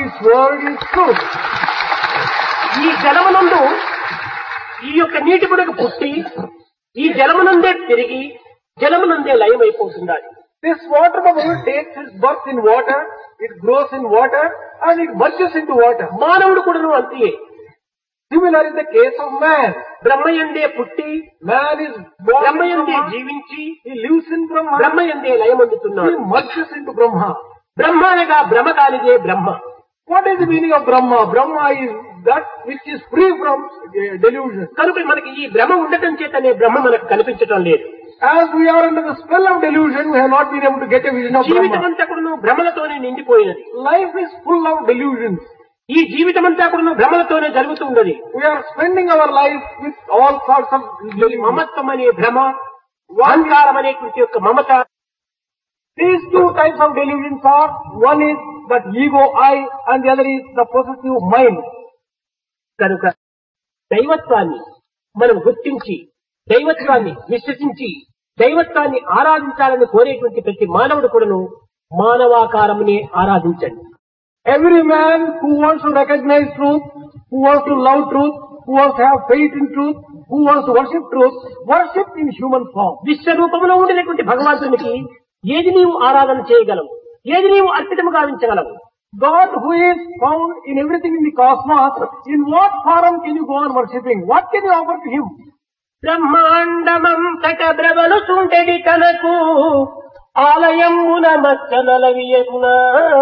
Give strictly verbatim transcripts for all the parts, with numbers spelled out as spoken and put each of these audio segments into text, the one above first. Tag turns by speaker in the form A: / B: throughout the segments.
A: His word is truth.
B: ఈ జలమునందు ఈ యొక్క నీటి బుడగ పుట్టి ఈ జలమునందే తిరిగి జలమునందే లయమైపోతుండాలి.
A: This water bubble takes its birth in water, it grows in water, and it merges into water.
B: మానవుడు కూడాను అంతే.
A: Similar is the case of man.
B: బ్రహ్మయందే పుట్టి
A: Man is born in
B: బ్రహ్మయందే
A: Brahma.
B: జీవించి
A: He lives in Brahma.
B: బ్రహ్మయందే
A: He
B: లయమందుతున్నాడు.
A: merges into Brahma.
B: బ్రహ్మ అనగా బ్రహ్మ కానిదే బ్రహ్మ.
A: What is the meaning of Brahma? Brahma is that which is free from uh, delusion.
B: కనుక మనకి ఈ భ్రమ ఉండటం చేతనే బ్రహ్మ మనకు కనిపించటం లేదు.
A: As we are under the spell of delusion, we have not been able to get a vision of
B: జీవితం
A: Brahma.
B: అంతా కూడాను భ్రమలతోనే నిండిపోయినది.
A: Life is full of delusions.
B: ఈ జీవితం అంతా కూడాను భ్రమలతోనే జరుగుతూ ఉన్నది.
A: We are spending our life with all sorts of delusions.
B: మమత్వం అనే భ్రమ, అహంకారం అనేటువంటి యొక్క మమత.
A: These two types of delusions are, one is that ego, I, and the other is the possessive mind.
B: కనుక దైవత్వాన్ని మనం గుర్తించి దైవత్వాన్ని విశ్వసించి దైవత్వాన్ని ఆరాధించాలని కోరేటువంటి ప్రతి మానవుడు కూడాను మానవాకారమునే ఆరాధించండి.
A: Every man who wants to recognize truth, who wants to love truth, who wants to have faith in truth, who wants to worship truth, worship in human form.
B: విశ్వరూపంలో ఉండినటువంటి భగవంతునికి ఏది నీవు ఆరాధన చేయగలవు, ఏది నీవు అర్పితము గావించగలవు?
A: God who is found in everything in the cosmos, in what form can you go on worshipping? What can you offer to him?
B: బ్రహ్మాండమంతట బ్రవలు సుండెడి తనకు ఆలయమున మచ్చనలవియగునా.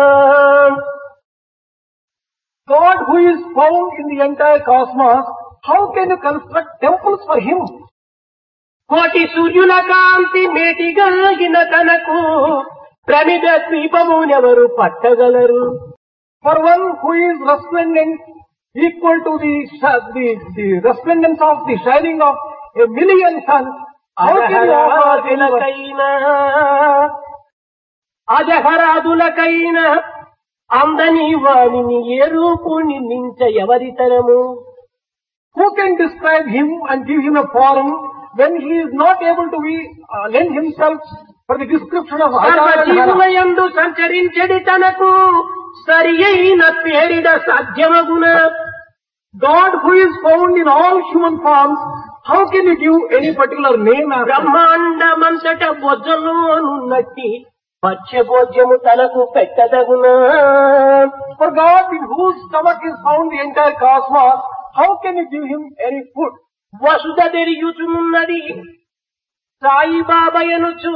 A: God who is found in the entire cosmos, how can you construct temples for him?
B: కోటి సూర్యుల కాంతి మేటిగలిగిన తనకు ప్రమిద ద్వీపమునెవరు పట్టగలరు?
A: For one who is resplendent, equal to the, the, the resplendence of the shining of a million suns, how can you offer him?
B: అజహరాదులకైనా అజహరాదులకైనా అందని వాణిని ఏ రూపుని మించ ఎవరితరము?
A: Who can describe him and give him a form when he is not able to be uh, lend himself for the description of
B: సర్వజీవులయందు సంచరించడి తనకు సరి అయిన పేరిడ సాధ్యమగున.
A: God who is found in all human forms, how can you give any particular name as
B: బ్రహ్మాండమంతట బొజ్జలోనున్నట్టి పచ్చభోజ్యము తనకు పెట్టదగునా.
A: For God in whose stomach is found the entire cosmos, how can you give him any food?
B: Vasudha తెరియుచున్నది సాయిబాబయనుచు.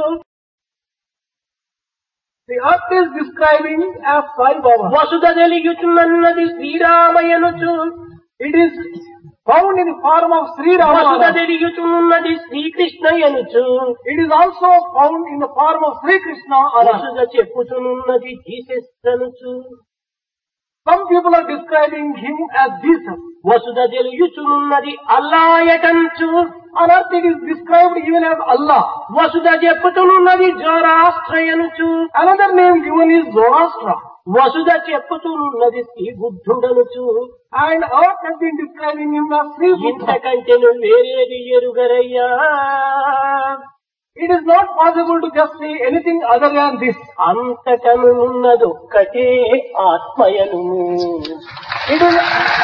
A: The earth is describing as Sai Baba.
B: Vasudha తెలియుచున్నది శ్రీరామయనుచు.
A: It is found in the form of Sri
B: Vasudha
A: Rama.
B: తెలియుచున్నది శ్రీకృష్ణయనుచు.
A: It is also found in the form of Sri Krishna.
B: వసుధ చెప్పుచున్నది జీసస్నుచు.
A: Some people are describing him as Jesus.
B: Vasudha తెలియుచున్నది అల్లాయటంచు.
A: On earth it is described even as Allah.
B: Vasudha చెప్పుతున్నది జోరాష్ట్రయనుచు.
A: Another name given is Zoroastra.
B: Vasudha చెప్పుతున్నది Shri బుద్ధుడనుచు.
A: And earth has been describing him as Sri Buddha.
B: ఇంతకంటేను వేరేది ఎరుగరయ్యా.
A: It is not possible to just say anything other than this.
B: అంతకను ఉన్నదొక్కటే ఆత్మయను.
A: It is,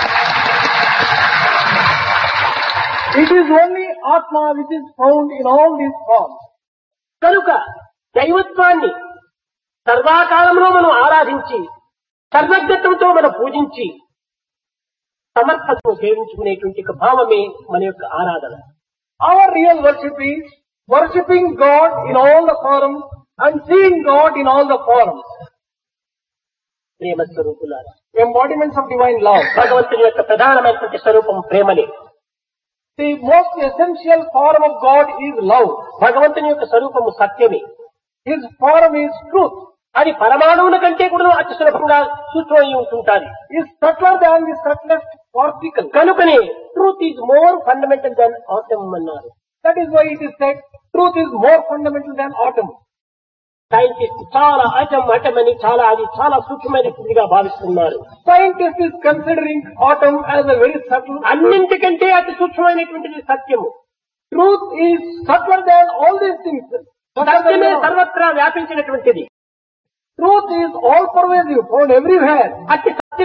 A: it is only Atma which is found in all these forms.
B: కనుక దైవత్వాన్ని సర్వాకాలంలో మనం ఆరాధించి సర్వజ్ఞత్వంతో మనం పూజించి సమర్థతను సేవించుకునేటువంటి ఒక భావమే మన యొక్క ఆరాధన.
A: Our real worship is worshipping God in all the forms and seeing God in all the forms.
B: ప్రేమ స్వరూపులారా,
A: Embodiments of divine love.
B: భగవంతుని యొక్క ప్రధానమైనటువంటి స్వరూపం ప్రేమనే.
A: The most essential form of God is love.
B: భగవంతుని యొక్క స్వరూపము సత్యమే.
A: His form is truth.
B: అది పరమాణువుల కంటే కూడా అతి సులభంగా సూక్ష్మమై ఉంటుంటాది.
A: Is subtler than the subtlest particle.
B: కనుకనే truth is more fundamental than atom అన్నారు.
A: That is why it is said truth is more fundamental than atom.
B: Scientist చాలా అటం అటం అని చాలా అది చాలా సూక్ష్మమైనదిగా భావిస్తున్నారు.
A: Scientist is considering atom as a very subtle.
B: అన్నింటికంటే అతి సూక్ష్మమైనటువంటిది సత్యము.
A: Truth is subtler than all these things.
B: సత్యమే సర్వత్రా వ్యాపించినటువంటిది.
A: Truth is all pervasive, found everywhere.
B: అతి సత్య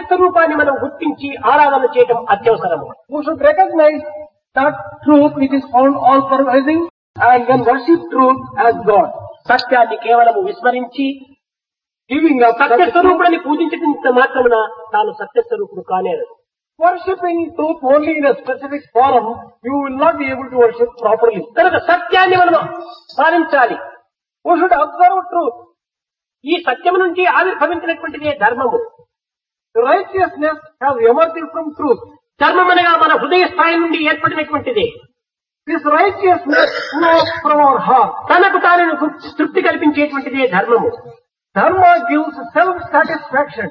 B: సత్యాన్ని మనం గుర్తించి ఆరాధన చేయటం అత్యవసరము.
A: We should recognize that truth which is found all pervading and then worship truth as God.
B: సత్యాన్ని కేవలము విస్మరించి
A: Giving up
B: సత్య స్వరూపుడిని పూజించటం మాత్రమున తాను సత్య స్వరూపుడు కానేరదు.
A: worshipping truth only in a specific forum, you will not be able to worship properly.
B: కనుక సత్యాన్ని మనం పాలించాలి.
A: We should observe truth.
B: ఈ సత్యం నుంచి ఆవిర్భవించినటువంటిదే ధర్మము.
A: Righteousness has emerged from truth.
B: ధర్మం అనగా మన హృదయ స్థాయి నుండి ఏర్పడినటువంటిదే.
A: This righteousness flows from our heart.
B: తనకు తాను తృప్తి కల్పించేటువంటిదే ధర్మము.
A: Dharma gives self-satisfaction.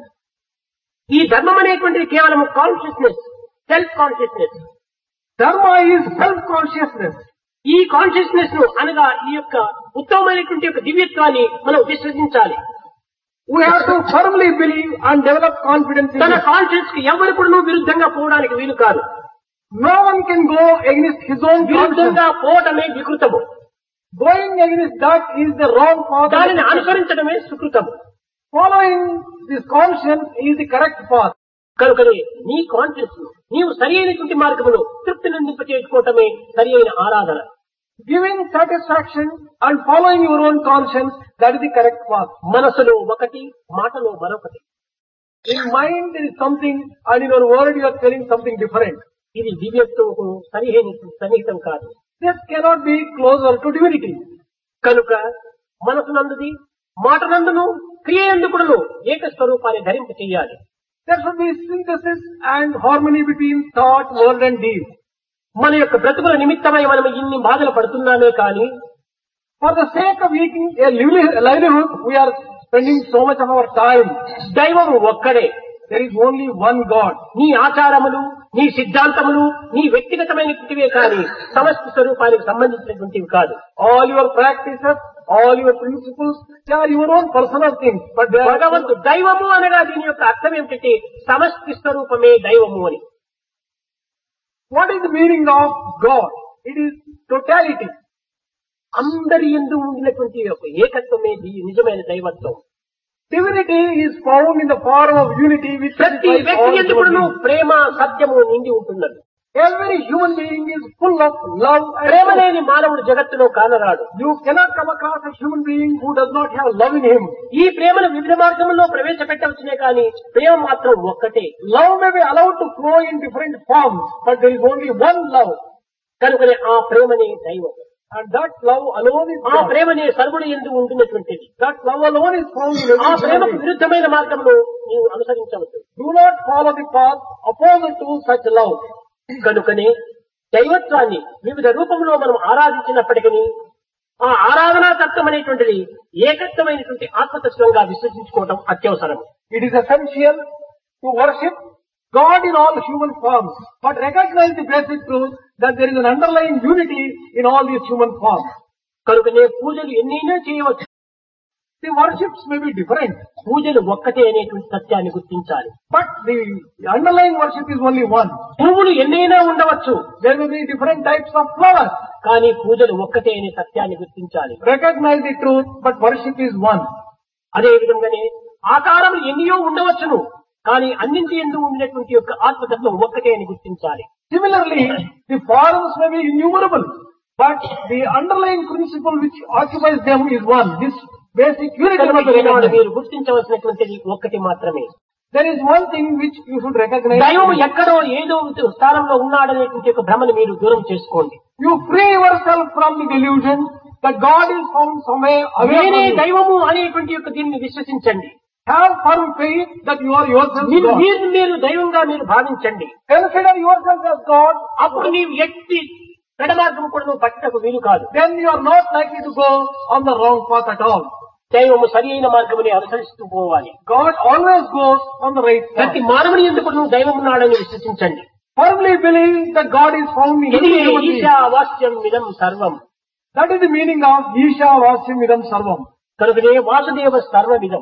B: ఈ ధర్మం అనేటువంటిది కేవలం consciousness, self consciousness.
A: Dharma is self-consciousness.
B: ఈ కాన్షియస్నెస్ ను అనగా ఈ యొక్క ఉత్తమమైనటువంటి యొక్క దివ్యత్వాన్ని మనం విశ్వసించాలి.
A: We have to firmly believe and develop confidence in
B: తన
A: it.
B: కాన్షియస్ కి ఎవరు కూడా విరుద్ధంగా పోవడానికి వీలు కాదు.
A: No one can go against his own conscience.
B: విరుద్ధంగా పోవటమే వికృతము.
A: Going against that is the wrong path.
B: దానిని అనుసరించడమే సుకృతము.
A: Following this conscience is the correct path.
B: కనుకనే నీ కాన్షియస్ ను నీవు సరి అయినటువంటి మార్గమును తృప్తి నిందింప చేసుకోవటమే సరి అయిన ఆరాధన.
A: Giving satisfaction and following your own conscience, that is the correct path.
B: మనసులో ఒకటి, మాటలో మరొకటి.
A: In mind there is something and in your word you are telling something different.
B: ఇది దివ్యత్వముకు సరిహైన సన్నిహితం కాదు.
A: This cannot be closer to divinity.
B: కనుక మనసునందుది, మాటనందును, క్రియయందుకుడును ఏక స్వరూపాన్ని ధరింప చెయ్యాలి.
A: There should be synthesis and harmony between thought, word and deed.
B: మన యొక్క బ్రతుకుల నిమిత్తమై మనం ఇన్ని బాధలు పడుతున్నామే కానీ
A: For the sake of eating a livelihood, we are spending so much of our time.
B: దైవము ఒక్కడే.
A: There is only one God.
B: నీ ఆచారములు, నీ సిద్ధాంతములు, నీ వ్యక్తిగతమైనటువంటివే కానీ సమష్టి స్వరూపానికి సంబంధించినటువంటివి కాదు.
A: All your practices, all your principles, they are your own personal things. But they are
B: భగవంతు దైవము అనగా దీని యొక్క అర్థం ఏమిటంటే సమష్టి స్వరూపమే దైవము అని.
A: What is the meaning of God? It is totality.
B: అందరి యందు ఉండినటువంటి యొక్క ఏకత్వమే ది- నిజమైన దైవత్వం.
A: Divinity is found in the form of unity which
B: ప్రతి
A: satisfies
B: వ్యక్తి
A: all
B: ఎందుకు
A: human beings.
B: ప్రేమ సత్యము నిండి ఉంటున్నది.
A: Every human being is full of love and
B: Prema
A: truth.
B: లేని మానవుడు జగత్తులో కానరాడు.
A: You cannot come across a human being who does not have love in him.
B: ఈ ప్రేమను వివిధ మార్గంలో ప్రవేశపెట్టవచ్చునే కానీ ప్రేమ మాత్రం ఒక్కటే.
A: Love may be allowed to flow in different forms, but there is only one love.
B: కనుకనే ఆ ప్రేమనే దైవం.
A: And that love alone is
B: ఆ
A: God.
B: ప్రేమనే సర్వుడు ఎందు ఉంటున్నటువంటిది.
A: That love alone is found in
B: ఆ
A: every human
B: ప్రేమకు
A: being.
B: విరుద్ధమైన మార్గంలో నీవు అనుసరించవద్దు.
A: Do not follow the path opposite to such love.
B: కనుకనే దైవత్వాన్ని వివిధ రూపంలో మనం ఆరాధించినప్పటికీ ఆ ఆరాధనా తత్వం అనేటువంటిది ఏకత్వమైనటువంటి ఆత్మతత్వంగా విశ్వసించుకోవడం అత్యవసరం.
A: It is essential to worship God in all human forms, but recognize the basic truth that there is an underlying unity in all these human forms.
B: కనుకనే పూజలు ఎన్నైనా చేయవచ్చు.
A: The worships may be different,
B: పూజలు ఒక్కటే అనేటువంటి సత్యాన్ని గుర్తించాలి.
A: but the underlying worship is only one.
B: పువ్వులు ఎన్నైనా ఉండవచ్చు,
A: There may be different types of flowers.
B: కానీ పూజలు ఒక్కటే అనే సత్యాన్ని గుర్తించాలి.
A: Recognize the truth, but worship is one.
B: అదే విధంగానే ఆకారములు ఎన్నో ఉండవచ్చును, కానీ అన్నింటి ఎందు ఉండినటువంటి యొక్క ఆత్మతత్వం ఒక్కటే అని గుర్తించాలి.
A: Similarly, the forms may be innumerable, but the underlying principle which occupies them is one. This basic unity
B: కనుక
A: must be
B: ఈనాడు
A: recognized.
B: మీరు గుర్తించవలసినటువంటిది ఒక్కటి మాత్రమే.
A: There is one thing which you should recognize.
B: దైవము ఎక్కడో ఏదో స్థానంలో ఉన్నాడనేటువంటి ఒక భ్రమను మీరు దూరం చేసుకోండి.
A: You free yourself from the delusion that God is found somewhere away
B: నేనే
A: from you.
B: దైవము అనేటువంటి యొక్క దీన్ని విశ్వసించండి.
A: Have firm faith that you are yourself
B: మీరు
A: God.
B: మీరు మీరు దైవంగా మీరు భావించండి.
A: Consider yourself as God.
B: అప్పుడు నీవు ఎట్టి పెడమార్గం కూడా నువ్వు పట్టకు వీలు కాదు.
A: Then you are not likely to go on the wrong path at all.
B: దైవము సరి అయిన మార్గముని అనుసరిస్తూ పోవాలి.
A: God always goes on the right path.
B: ప్రతి మానవుని ఎందుకు నువ్వు దైవం ఉన్నాడని విశ్వసించండి.
A: Firmly believe that God is found in
B: ఇది
A: every human being.
B: ఈశా వాస్యం ఇదం సర్వం.
A: That is the meaning of Isha Vasyam Idam Sarvam.
B: కనుకనే Vasudeva సర్వమిదం.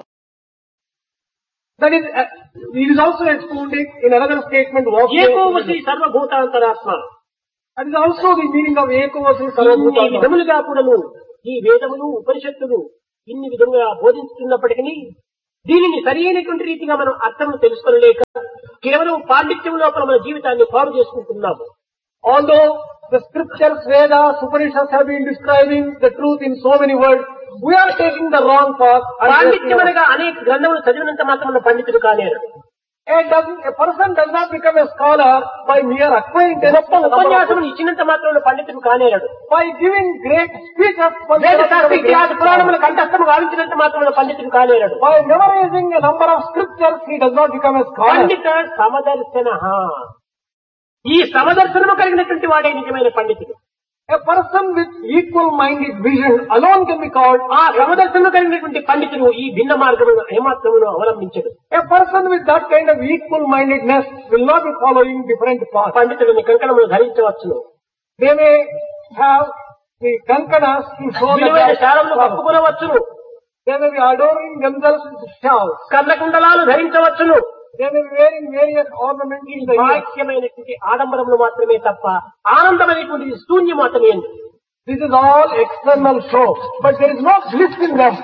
A: That is, uh, it is also explained in another statement.
B: ఏకోవసి
A: Vasudeva.
B: సర్వభూతాంతరాత్మ.
A: That is also the meaning of Ekovasi
B: ఇన్ని
A: Sarvabhuta.
B: విధములుగా కూడాను ఈ వేదములు ఉపనిషత్తులు ఇన్ని విధముగా బోధించుతున్నప్పటికీ దీనిని సరైనటువంటి రీతిగా మనం అర్థం తెలుసుకోలేక కేవలం పాండిత్యం లోపల మన జీవితాన్ని పాడు చేసుకుంటున్నాము.
A: Although the scriptures, Vedas, Upanishads have been describing the truth in so many words, we are taking the wrong path.
B: పాండిత్యం అనగా అనేక గ్రంథములు చదివినంత మాత్రం పండితుడు కానేరు.
A: A, doesn't, a person does not become a scholar by mere acquaintance.
B: గొప్ప ఉపన్యాసములు ఇచ్చినంత మాత్రం పండితుడు కానేరు.
A: By giving great speeches,
B: వేద శాస్త్ర ఇతిహాస పురాణముల కంఠస్థము గావించినంత మాత్రం పండితుడు కానేరు.
A: by memorizing a number of scriptures, he does not become a scholar.
B: పండిత సమదర్శన, ఈ సమదర్శనము కలిగినటువంటి వాడే నిజమైన పండితుడు.
A: A person with equal-minded vision alone can be called.
B: ఆ సమదర్శనము కలిగినటువంటి పండితుడు ఈ భిన్న మార్గమును ఏమాత్రమును అవలంబించడు.
A: A person with that kind of equal-mindedness will not be following different paths.
B: పండితుడిని కంకణములు ధరించవచ్చును,
A: They may have the kankanas to show
B: విలువైన
A: that
B: శాలములు కప్పుకొనవచ్చును,
A: they may be adorning themselves with shawls.
B: కర్ణకుండలాలు ధరించవచ్చును.
A: They may be wearing various ornaments in the ear.
B: బాహ్యమైనటువంటి ఆడంబరములు మాత్రమే తప్ప ఆనందమైనటువంటి శూన్యం అతని యందు.
A: This is all external show, but there is no bliss in them.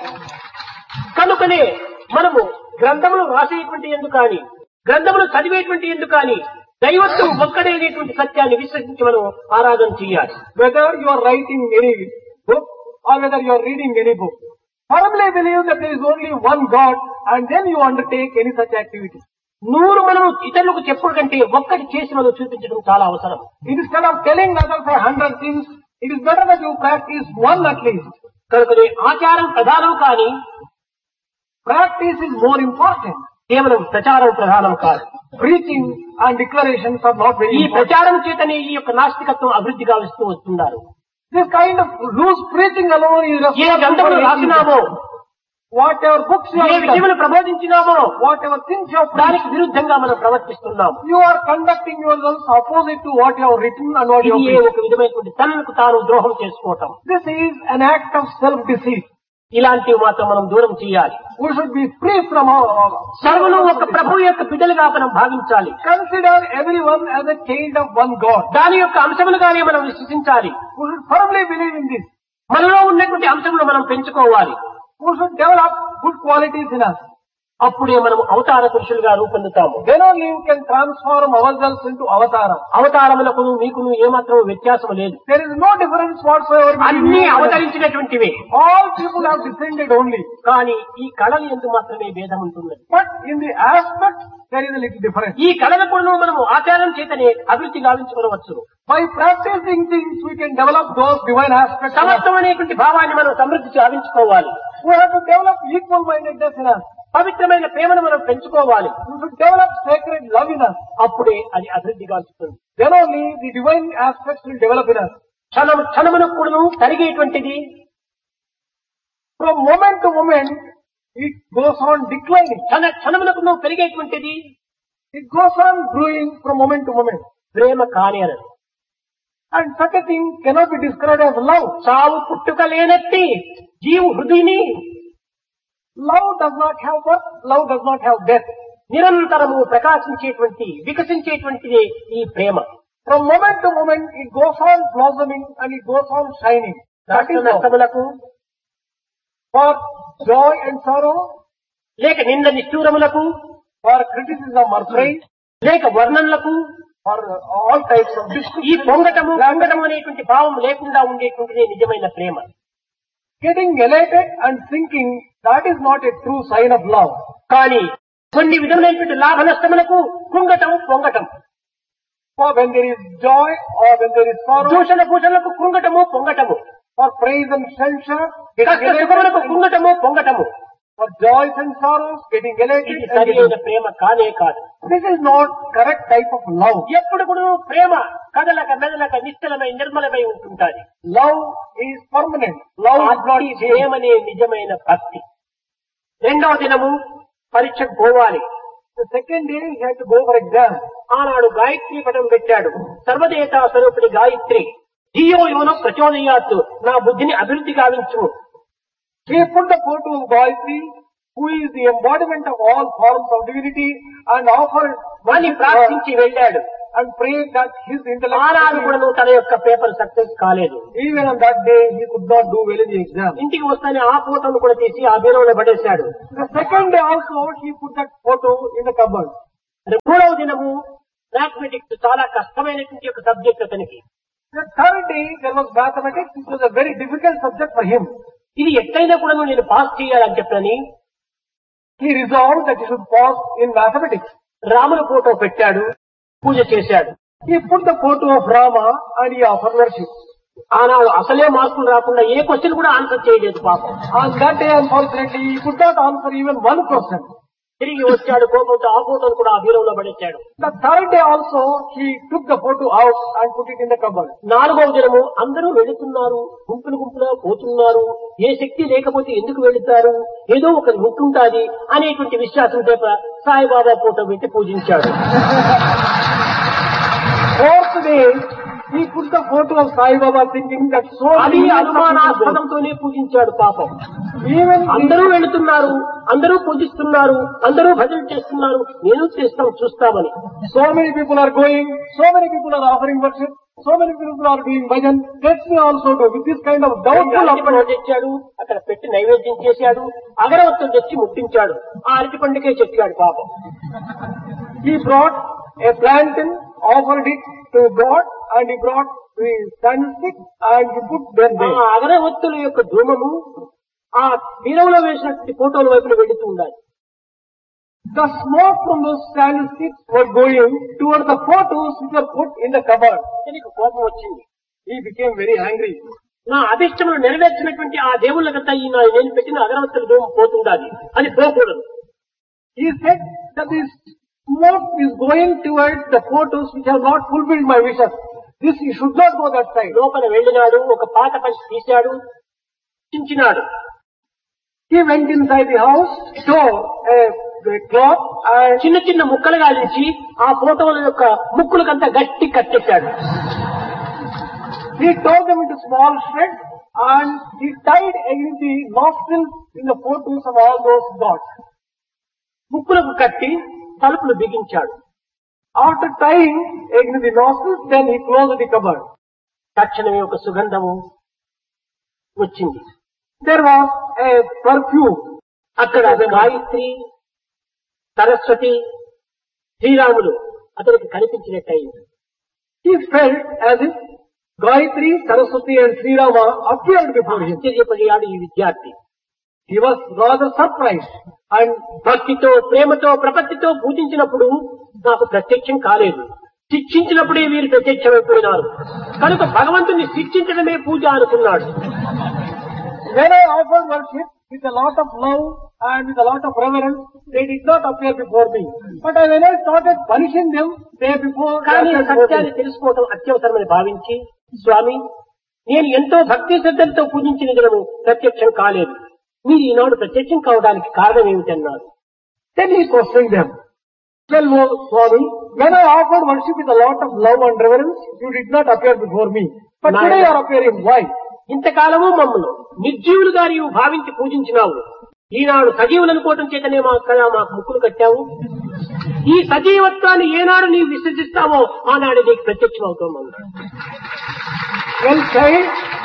B: కనుకనే మనము గ్రంథములు రాసేటువంటి ఎందుకు కానీ, గ్రంథములు చదివేటువంటి ఎందుకు కానీ దైవత్వం ఒక్కడైనటువంటి సత్యాన్ని విశ్వసించి మనం ఆరాధన చేయాలి.
A: Whether you are writing any book or whether you are reading any book, firmly believe that there is only one God, and then you undertake any such activity.
B: నూరు మనము ఇతరులకు చెప్పుడు కంటే ఒక్కటి చేసి మనం చూపించడం చాలా అవసరం.
A: Instead of telling others a hundred things, it is better that you practice one at least.
B: కనుకనే ఆచారం ప్రధానం కానీ
A: Practice is more important.
B: కేవలం ప్రచారం ప్రధానం కాదు.
A: Preaching and declarations are not very
B: ఈ
A: important.
B: ప్రచారం చేతనే ఈ యొక్క నాస్తికత్వం అభివృద్ధి గావిస్తూ వస్తున్నారు.
A: This kind of loose preaching alone is
B: ఏ గ్రంథములు రాసినామో,
A: whatever books you
B: A
A: have done,
B: విషయములు ప్రబోధించినామో
A: whatever things you have
B: దానికి
A: preached,
B: విరుద్ధంగా మనం ప్రవర్తిస్తున్నాం.
A: you are conducting yourselves opposite to what you have written and what you have
B: ఇది
A: preached.
B: ఒక విధమైనటువంటి తనకు తాను ద్రోహం చేసుకోవటం.
A: This is an act of self-deceit.
B: ఇలాంటివి మాత్రం మనం దూరం చేయాలి.
A: We should be free from all.
B: సర్వులు ఒక ప్రభు యొక్క బిడ్డలుగా మనం భావించాలి.
A: Consider everyone as a child of one God.
B: దాని యొక్క అంశములుగానే మనం విశ్వసించాలి.
A: We should firmly believe in this.
B: మనలో ఉన్నటువంటి అంశములు మనం పెంచుకోవాలి.
A: We should develop good qualities in us.
B: అప్పుడే మనం అవతార పురుషులుగా రూపొందుతాము.
A: Then only you can transform ourselves into avatara.
B: అవతారములకు మీకును ఏమాత్రం వ్యత్యాసం లేదు.
A: There is no difference whatsoever between
B: అన్ని
A: you and us.
B: అవతరించినటువంటివే.
A: All people have descended only.
B: కానీ ఈ కళలు ఎందు మాత్రమే భేదం ఉంటున్నది.
A: But in the aspect, there is a little difference.
B: ఈ కళలకు మనము ఆచారం చేతనే అభివృద్ధి గావించుకోవచ్చు.
A: By practicing things, we can develop those divine aspects. in us.
B: సమత్వం అనేటువంటి భావాన్ని మనం సమృద్ధి గావించుకోవాలి.
A: We have to develop equal-mindedness in us.
B: పవిత్రమైన ప్రేమను మనం పెంచుకోవాలి.
A: We should develop sacred love in us.
B: అప్పుడే అది అభివృద్ధి గావిస్తుంది.
A: Then only the divine aspects will develop in us.
B: క్షణము క్షణమునకు కూడాను తరిగేటువంటిది.
A: From moment to moment, it goes on declining.
B: క్షణ క్షణమునకు పెరిగేటువంటిది.
A: It goes on growing from moment to moment.
B: ప్రేమ కాని అనదు.
A: And such a thing cannot be described as love.
B: చావు పుట్టుక లేనట్టి జీవు హృదయని
A: Love does not have birth. Love does not have death.
B: నిరంతరము ప్రకాశించేటువంటి వికసించేటువంటిదే ఈ ప్రేమ.
A: From moment to moment, it goes on blossoming and it goes on shining. That is love.
B: నష్టములకు
A: For joy and sorrow,
B: లేక నింద నిష్ఠూరములకు
A: for criticism or praise,
B: లేక వర్ణనలకు
A: for all types of
B: ఈ
A: discrimination,
B: పొంగటము పొంగటము అనేటువంటి భావం లేకుండా ఉండేటువంటిదే నిజమైన ప్రేమ.
A: getting elated and sinking, that is not a true sign of love.
B: కానీ కొన్ని విధములైనటువంటి లాభ నష్టములకు కృంగటం పొంగటం,
A: For when there is joy or when there is sorrow,
B: దూషణ భూషణలకు కృంగటము పొంగటము,
A: for praise and censure,
B: కష్ట
A: getting
B: సుఖములకు
A: elated,
B: కృంగటము పొంగటము,
A: for joys and sorrows, getting elated.
B: ఇది
A: and
B: సరైన
A: getting-
B: ప్రేమ కానే కాదు.
A: This is not correct type of love.
B: ఎప్పుడు కూడా ప్రేమ కదలక మెదలక నిశ్చలమై నిర్మలమై ఉంటుంటాది.
A: Love is permanent. Love is not
B: అట్టి
A: changed.
B: ప్రేమనే నిజమైన భక్తి. రెండవ దినము పరీక్షకు పోవాలి.
A: The second day he had to go for exam.
B: ఆనాడు గాయత్రి పటం పెట్టాడు. సర్వదేవతా స్వరూపిణి గాయత్రి ధియో యోన ప్రచోదయాత్, నా బుద్ధిని అభివృద్ధి గావించు.
A: He put the photo of Gayatri, who is the embodiment of all forms of divinity, and offered
B: అని ప్రార్థించి వెళ్ళాడు.
A: and pray that his intellect.
B: ఆనాడు కూడా తన యొక్క పేపర్ సక్సెస్ కాలేదు.
A: Even on that day, he could not do well in the exam.
B: ఇంటికి వస్తానే ఆ ఫోటోను కూడా తీసి ఆ బీరువాలో పడేశాడు.
A: The second day also, he put that photo in the cupboard.
B: మూడవ దినము మ్యాథమెటిక్స్ చాలా కష్టమైనటువంటి ఒక సబ్జెక్ట్ అతనికి.
A: The third day, there was mathematics, which was a very difficult subject for him.
B: ఇది ఎట్లయినా కూడా నేను పాస్ చేయాలని చెప్పని
A: He resolved that he should pass in mathematics.
B: రాముల ఫోటో పెట్టాడు, పూజ చేశాడు.
A: He put the photo of Rama and he offered worship.
B: ఆనాడు అసలే మార్కులు రాకుండా ఏ క్వశ్చన్ కూడా ఆన్సర్ చేయలేదు పాపం.
A: On that day, unfortunately, he could not answer even one question.
B: తిరిగి వచ్చాడు కోపంతో ఆ ఫోటోను కూడా ఆ బీరువాలో పడేశాడు.
A: The third day also, he took the photo out and put it in the cupboard.
B: నాలుగవ దినము అందరూ వెళుతున్నారు, గుంపులు గుంపులా పోతున్నారు, ఏ శక్తి లేకపోతే ఎందుకు వెళుతారు, ఏదో ఒక ఉంటుంటాది అనేటువంటి విశ్వాసం చేత సాయిబాబా ఫోటో పెట్టి పూజించాడు.
A: Fourth day, he put the photo of Sai Baba thinking that so
B: అది
A: many
B: అనుమానాస్పదంతోనే పూజించాడు పాపం.
A: even
B: అందరూ వెళుతున్నారు, అందరూ పూజిస్తున్నారు, అందరూ భజన చేస్తున్నారు, నేను చేస్తాం చూస్తామని.
A: so many people are going, so many people are offering worship, so many people are doing bhajan, let me also do. With this kind of doubtful
B: అరటిపండు
A: approach,
B: తెచ్చాడు, అక్కడ పెట్టి నైవేద్యం చేశాడు, అగరవత్తులు తెచ్చి ముట్టించాడు, ఆ అరటిపండుకే చెప్పాడు పాపం.
A: he brought a plantain, offered it to God, and he brought the candlestick and he put them
B: ఆ
A: there.
B: అగరవత్తుల యొక్క ధూమము ఆ బీరువాలో వేసినటువంటి ఫోటోల వైపున వెళుతూ ఉండాలి.
A: The smoke from those candlesticks were going towards the photos which were put in the cupboard.
B: దీనికి కోపం వచ్చింది.
A: He became very angry.
B: నా అభిష్టములు నెరవేర్చినటువంటి ఆ దేవుళ్ళకంతా ఈ నా- నేను పెట్టిన అగరవత్తుల ధూమం పోతుండాలి, అది పోకూడదు.
A: He said that this smoke is going towards the photos which have not fulfilled my wishes. This you should not go that side.
B: లోపల వెళ్ళినాడు, ఒక పాత పంచి తీశాడు, Chinchinada.
A: He went inside the house, tore a, a cloth and
B: చిన్న చిన్న ముక్కలుగా నుంచి ఆ ఫోటోల యొక్క ముక్కులకంతా గట్టి కట్టెట్టాడు.
A: he tore them into small shreds and he tied against the nostrils in the photos of all those gods.
B: ముక్కులకు కట్టి తలుపులు బిగించాడు.
A: After tying against the nostrils, then he closed the cupboard.
B: తక్షణమే ఒక సుగంధము వచ్చింది.
A: There was a perfume.
B: అక్కడ గాయత్రి, సరస్వతి, శ్రీరాములు అతనికి కనిపించినట్టయింది.
A: He felt as if Gayatri, Saraswati and Sri Rama appeared before him.
B: ఆశ్చర్యపడియాడు ఈ విద్యార్థి.
A: He was rather surprised and
B: భక్తితో, ప్రేమతో, ప్రపత్తితో పూజించినప్పుడు నాకు ప్రత్యక్షం కాలేదు, శిక్షించినప్పుడే వీరు ప్రత్యక్షమైపోయినారు కనుక భగవంతుని శిక్షించడమే పూజ అనుకున్నాడు.
A: when I offered worship with a lot of love and with a lot of reverence, they did not appear before me. But I, when I started punishing them, they before
B: కానీ
A: appeared before
B: సత్యాన్ని
A: me.
B: తెలుసుకోవటం అత్యవసరమని భావించి, స్వామి నేను ఎంతో భక్తి శ్రద్ధలతో పూజించిన దినము ప్రత్యక్షం కాలేదు, మీరు ఈనాడు ప్రత్యక్షం కావడానికి కారణం ఏమిటన్నారు.
A: Then he questioned them. Well, oh, Swami, when I offered worship with a lot of love and reverence, you did not appear before me. But
B: Nine.
A: today you are appearing. Why?
B: ఇంతకాలము మమ్మల్ని నిర్జీవులుగా నీవు భావించి పూజించినావు, ఈనాడు సజీవులు అనుకోవటం చేతనే మా కదా మాకు ముక్కులు కట్టావు. ఈ సజీవత్వాన్ని ఏనాడు నీవు విసర్జిస్తావో ఆనాడు నీకు ప్రత్యక్షం అవుతామన్నాడు.
A: Well, child,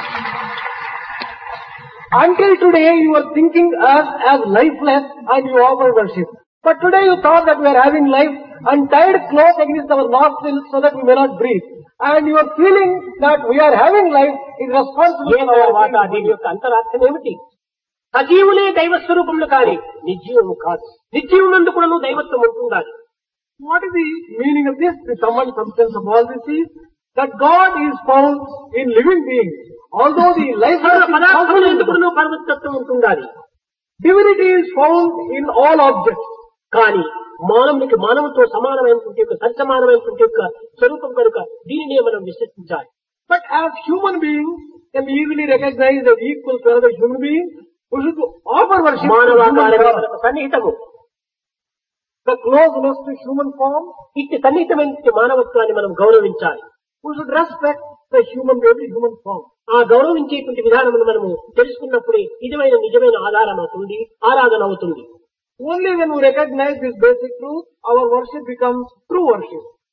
A: until today you were thinking us as lifeless and you offer worship. But today you thought that we are having life and tied close against our nostrils so that we may not breathe. And you are feeling that we are having life is responsible
B: ఏం
A: for
B: తర్వాత
A: our
B: దీని
A: being.
B: యొక్క అంతరార్థం ఏమిటి? సజీవులే దైవ స్వరూపములు కాని నిర్జీవము కాదు. నిర్జీవునందు కూడా నువ్వు దైవత్వం ఉంటుండాలి.
A: What is the meaning of this? The common substance of all this is that God is found in living beings. Although the life
B: సర్వ
A: is
B: పదార్థములు ఎందుకు
A: possible,
B: నువ్వు పరమతత్వం ఉంటుండాలి.
A: divinity is found in all objects.
B: కానీ మానవునికి మానవుతో సమానమైనటువంటి యొక్క సరిసమానమైనటువంటి యొక్క స్వరూపం కనుక దీనినే మనం విశ్వసించాలి.
A: But as human beings can be easily recognized as equal to another human being, we should offer worship to human
B: మానవాకారమే
A: form.
B: మనకు సన్నిహితము.
A: The closeness to human form,
B: ఇట్టి సన్నిహితమైన మానవత్వాన్ని మనం గౌరవించాలి.
A: we should respect the human baby, human form.
B: ఆ గౌరవించేటువంటి విధానమును మనము తెలుసుకున్నప్పుడే నిజమైన నిజమైన ఆధారం అవుతుంది, ఆరాధన అవుతుంది.
A: Only when we recognize this basic truth, our worship becomes true worship.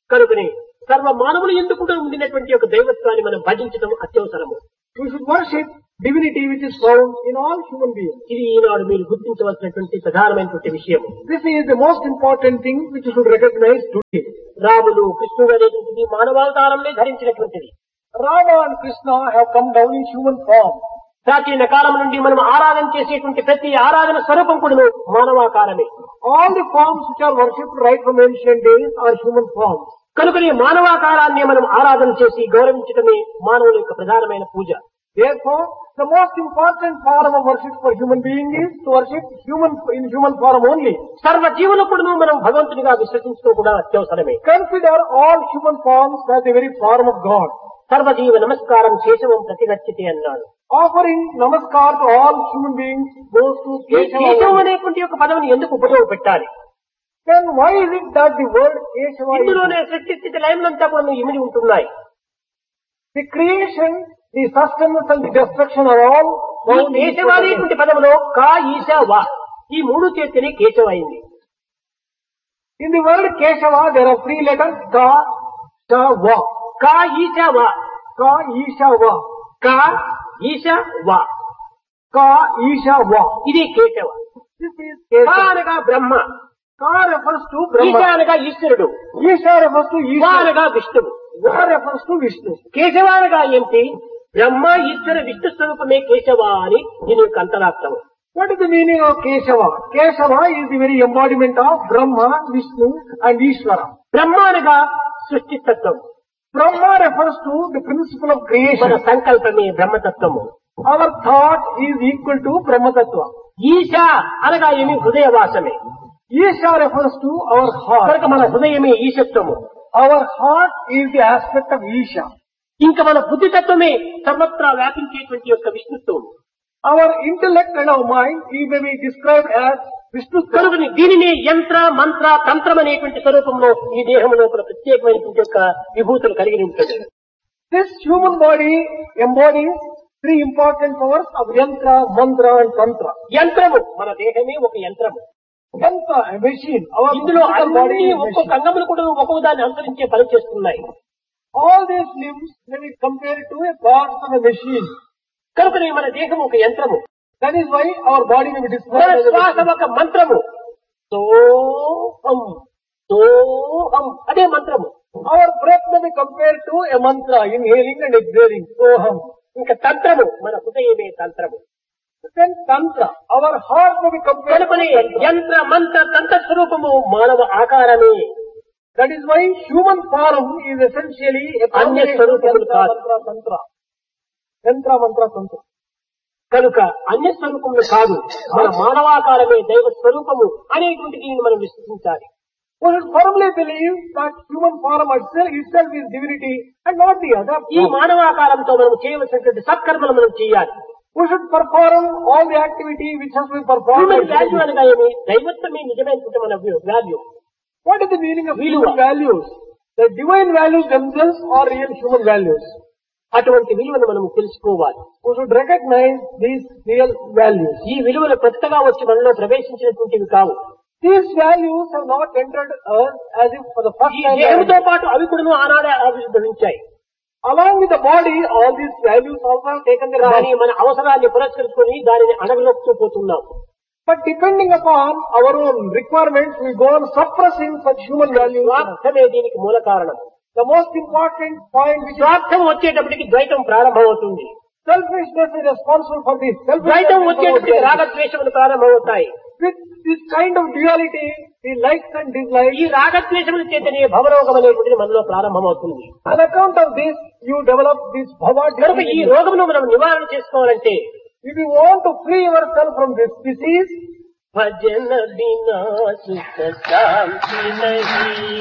B: కనుకనే సర్వ మానవులు ఎందుకు ఉండినటువంటి ఒక దైవత్వాన్ని మనం భజించడం అత్యవసరము.
A: We should worship divinity which is found in all human beings.
B: ఇది ఈనాడు మీరు గుర్తించవలసినటువంటి ప్రధానమైనటువంటి విషయం.
A: This is the most important thing which you should recognize today.
B: Ramulu కృష్ణుడు అనేటువంటిది మానవావతారంలో ధరించినటువంటిది.
A: Rama and Krishna have come down in human form.
B: ప్రాచీన కాలం నుండి మనం ఆరాధన చేసేటువంటి ప్రతి ఆరాధన స్వరూపం కూడా మానవాకారమే.
A: All the forms which are worshipped right from ancient days are human forms.
B: కనుకనే మానవాకారాన్ని మనం ఆరాధన చేసి గౌరవించడమే మానవుల యొక్క ప్రధానమైన పూజ.
A: Therefore, the most important form of worship for human being is to worship human in human form only.
B: సర్వ జీవులకుడును మనం భగవంతునిగా విశ్వసించడం కూడా అత్యవసరమే.
A: Consider all human forms as the very form of God.
B: సర్వజీవ నమస్కారం శేషవం ప్రతిగచ్చతి అన్నాడు.
A: Offering namaskar to all human beings goes to
B: కేశవం
A: Keshava.
B: అనేటువంటి ఒక పదవిని ఎందుకు ఉపయోగపెట్టాలి?
A: Then why is it that the word Keshava is
B: ఇందులోనే సృష్టి స్థితి లయములంతా కూడా ఇమిడి ఉంటున్నాయి.
A: the creation, the sustenance and the destruction are all
B: ఈ
A: found in this
B: Keshava
A: word.
B: అనేటువంటి పదములో కా ఈశ వా ఈ మూడు చేతిని కేశవ అయింది.
A: In the word Keshava there are three letters Ka, Sha, Va.
B: కా ఈశ వా
A: Ka, Isha, Va.
B: కా ఈశ వా
A: Ka, Isha, Va.
B: ఇది కేశవ.
A: This is
B: కా
A: Keshava.
B: అనగా బ్రహ్మ,
A: Ka refers to
B: ఈశ
A: Brahma.
B: అనగా ఈశ్వరుడు,
A: Isha refers to
B: వా
A: Isha.
B: అనగా విష్ణువు.
A: Va refers to Vishnu.
B: Keshava అనగా ఏమిటి? బ్రహ్మ ఈశ్వర విష్ణు స్వరూపమే కేశవ అని దీని యొక్క అంతరార్థం.
A: What is the meaning of Keshava? Keshava is the very embodiment of Brahma, Vishnu and Ishvara.
B: బ్రహ్మ అనగా సృష్టితత్వం,
A: Brahma refers to the principle of
B: మన
A: creation.
B: సంకల్పమే బ్రహ్మతత్వము.
A: Our thought is equal to Brahma Tattva.
B: ఈశ అనగా ఏమి? హృదయవాసమే.
A: Isha refers to our heart.
B: కనుక మన హృదయమే ఈశత్వము.
A: Our heart is the aspect of Isha.
B: ఇంకా మన బుద్ధితత్వమే సర్వత్రా వ్యాపించేటువంటి యొక్క విష్ణుత్వం.
A: Our intellect and our mind it may be described as Vishnu.
B: కనుక దీనిని యంత్ర మంత్ర తంత్రం అనేటువంటి స్వరూపంలో ఈ దేహం లోపల ప్రత్యేకమైనటువంటి యొక్క విభూతులు కలిగి ఉంటుంది.
A: This human body embodies three important powers of Yantra, Mantra and Tantra.
B: యంత్రము మన దేహమే ఒక యంత్రము.
A: Yantra, a machine. Our
B: ఇందులో
A: physical body
B: అన్ని
A: is a
B: ఒక్కొక్క
A: machine.
B: అంగములు కూడా ఒక్కొక్క దాన్ని అనుసరించే పని చేస్తున్నాయి.
A: All these limbs may be compared to a parts of a machine.
B: కనుకనే మన దేహం ఒక యంత్రము,
A: That is why our body may be
B: మన
A: described as a
B: శ్వాస
A: machine.
B: ఒక మంత్రము. సోహం సోహం అదే మంత్రము.
A: Our breath may be compared to a mantra, inhaling and exhaling. Soham.
B: ఇంకా తంత్రము మన హృదయమే తంత్రము.
A: Then Tantra, our heart may be compared to
B: కనుకనే
A: Tantra.
B: యంత్ర మంత్ర తంత్ర స్వరూపము మానవ ఆకారమే.
A: That is why human form is essentially a combination of
B: స్వరూపములు
A: Yantra,
B: కాదు.
A: Mantra, Tantra. Yantra, Mantra, Tantra.
B: కనుక అన్య స్వరూపములు కాదు, మన మానవాకారమే దైవ స్వరూపము అనేటువంటి దీనిని మనం విశ్వసించాలి.
A: We should firmly believe that human form itself, itself is divinity and not the other.
B: ఈ
A: form.
B: మానవాకారంతో మనం చేయవలసినటువంటి సత్కర్మలు మనం చేయాలి.
A: We should perform all the activity which has been performed.
B: Human value అనగా ఏమి? దైవత్వమే నిజమైనటువంటి మన value.
A: What is the meaning of
B: Viluva.
A: human values? The divine values themselves are real human values.
B: అటువంటి విలువను మనం తెలుసుకోవాలి.
A: We should recognize these real values.
B: ఈ విలువలు కొత్తగా వచ్చి మనలో ప్రవేశించినటువంటివి కావు.
A: These values have not entered us as if for the first
B: ఈ
A: time.
B: దేహంతో పాటు అవి కూడా ఆనాడే ఆవిర్భవించాయి.
A: Along with the body, all these values also have taken their
B: కానీ
A: rise.
B: మన అవసరాన్ని పురస్కరించుకొని దానిని అడగలోపుతూ పోతున్నాం.
A: But depending upon our own requirements, we go on suppressing such human values.
B: స్వార్థమే దీనికి మూల కారణం.
A: The most important point which is
B: స్వార్థం వచ్చేటప్పటికి ద్వైతం ప్రారంభమవుతుంది.
A: selfishness is responsible for this.
B: ద్వైతం
A: Selfishness is
B: వచ్చేటప్పటికి
A: our-
B: రాగద్వేషములు ప్రారంభమవుతాయి.
A: With this kind of duality, the likes and dislikes,
B: ఈ రాగద్వేషముల చేతనే భవరోగం అనేటువంటిది మనలో ప్రారంభమవుతుంది.
A: on account of this, you develop this bhava
B: కనుక ఈ
A: disease.
B: రోగమును మనం నివారణ చేసుకోవాలంటే
A: If you want to free yourself from this disease,
B: భజన బినా సుఖ శాంతి నహీ.